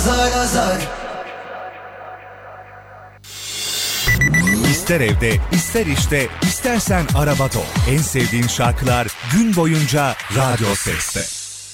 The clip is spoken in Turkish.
Azar azar. İster evde, ister işte, istersen arabada ol. En sevdiğin şarkılar gün boyunca Radyo Ses'te.